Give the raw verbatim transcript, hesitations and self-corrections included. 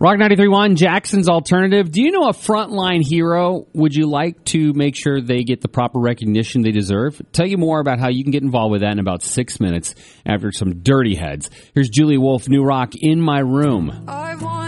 Rock ninety-three point one, Jackson's Alternative. Do you know a frontline hero? Would you like to make sure they get the proper recognition they deserve? Tell you more about how you can get involved with that in about six minutes after some dirty heads. Here's Julie Wolfe, New Rock, In My Room.